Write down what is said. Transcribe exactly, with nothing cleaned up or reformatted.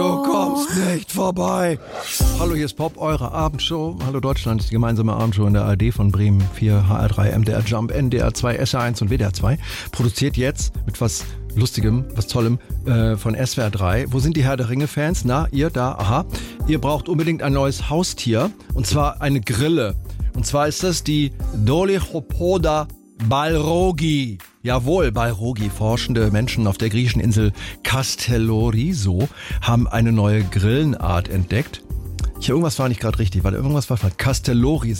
Du kommst nicht vorbei. Hallo, hier ist Pop, eure Abendshow. Hallo Deutschland, ist die gemeinsame Abendshow in der A R D von Bremen vier, H R drei, M D R Jump, N D R zwei, S R eins und W D R zwei. Produziert jetzt mit was Lustigem, was Tollem äh, von S W R drei. Wo sind die Herr der Ringe-Fans? Na, ihr da, aha. Ihr braucht unbedingt ein neues Haustier, und zwar eine Grille. Und zwar ist das die Dolichopoda balrogi. Jawohl, Balrogi. Forschende Menschen auf der griechischen Insel Castellorizo haben eine neue Grillenart entdeckt. Ich, irgendwas war nicht gerade richtig, weil irgendwas war falsch. Castellorizo.